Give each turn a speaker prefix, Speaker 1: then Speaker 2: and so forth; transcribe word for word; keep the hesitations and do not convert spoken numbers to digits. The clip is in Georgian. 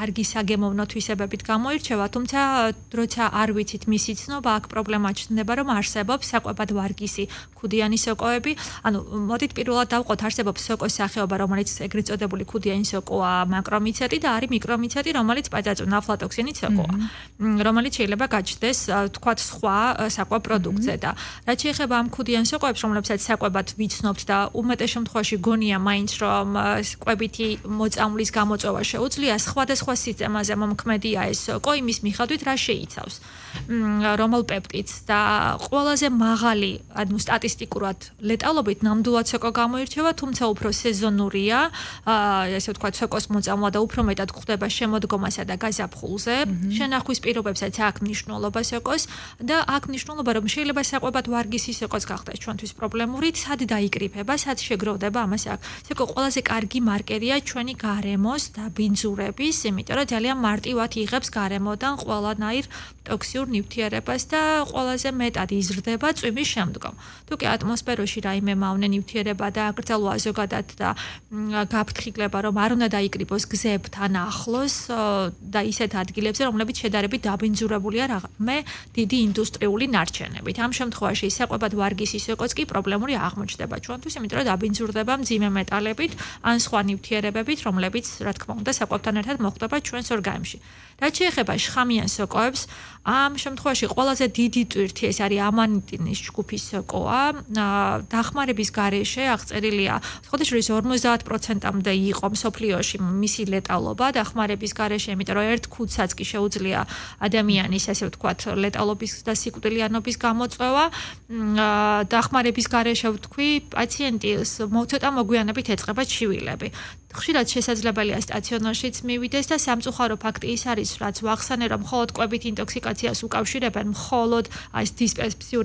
Speaker 1: კარგი საგემოვნო თვისებებით გამოირჩევა, თუმცა როცა არ ვიცით მისი ცნობა, აქ პრობლემა ჩნდება, რომ არსებობს საკვებად ვარგისი ქუდიანი სოკოები. ანუ მოდით პირველად დავყოთ, არსებობს სოკოს სახეობა, რომელიც ეგრეთ წოდებული ქუდიანი სოკოა, მაკრომიცეტი და არის მიკრომიცეტი, რომელიც პაწაწუნა აფლატოქსინით სოკოა, რომელიც შეიძლება გაჩნდეს თქვათ სხვა საკვებ პროდუქტზე და რაც შეეხება ამ ქუდიან სოკოებს, რომლებსაც საკვებად ვიცნობთ და უმეტეს შემთხვევაში გონია მაინც რომ კვებითი მოწამვლის გამოწვევა შეუძლია, სხვადასხვა სისტემაზე მომქმედია ეს სოკო, იმის მიხედვით რა შეიცავს, რომელ პეპტიდს და ყველაზე მაღალი, ანუ სტატისტიკურად ლეტალობით ნამდვილად სოკო გამოირჩევა, თუმცა უფრო სეზონურია, ესე ვთქვათ, სოკოს მოწამვლა და უფრო მეტად გვხვდება შემოდგომასა და გაზაფხულზე. შენახვის პირობებსაც აქვს მნიშვნელობა სოკოს და აქვს მნიშვნელობა, რომ შეიძლება საკვებად ვარგისი სოკოს გახდეს ჩვენთვის პრობლემური, სად დაიკრიფება, სად შეგროვდება ამას აქვს. სოკო ყველაზე კარგი მარკერია ჩვენი გარემოს დაბინძურების, იმიტომ რომ ძალიან მარტივად იღებს გარემოდან ყველანაირ ტოქსიურ ნივთიერებას და ყველაზე მეტად იზრდება წვიმის შემდგომ. თუ კი ატმოსფეროში რაიმე მავნე ნივთიერება და აკრძალვა ზოგადად და გაფრთხილება, რომ არ უნდა დაიკრიფოს გზებთან ახლოს და ისეთ ადგილებზე, რომლებიც შედარებით დაბინძურებულია რამე დიდი ინდუსტრიული ნარჩენებით. ამ შემთხვევაში საკვებად ვარგისი სოკოც კი პრობლემური აღმოჩნდება ჩვენთვის, იმიტომ რომ დაბინძურდება მძიმე მეტალებით ან სხვა ნივთიერებებით, რომლებიც რა თქმა უნდა საკვებთან ერთად მოხვდება ჩვენს ორგანიზმში. რაც შეეხება შხამიან სოკოებს, ამ შემთხვევაში ყველაზე დიდი ტვირთი ეს არის ამანიტინის ჯგუფის სოკოა. დახმარების გარეშე აღწერილია ხოდაშორის ორმოცდაათ პროცენტამდე იყო მსოფლიოში მისი ლეტალობა დახმარების გარეშე, იმიტომ რომ ერთ ქუდსაც კი შეუძლია ადამიანის, ასე ვთქვათ, ლეტალობის და სიკვდილიანობის გამოწვევა. დახმარების გარეშე ვთქვი, პაციენტი ცოტა მოგვიანებით ეწყება ჩივილები. ხშირად შესაძლებელია სტაციონარშიც მივიდეს და სამწუხარო ფაქტი ის არის, რაც ვახსენე, რომ მხოლოდ კვებით ინტოქსიკაციას უკავშირებენ მხოლოდ ეს დისპეპსიური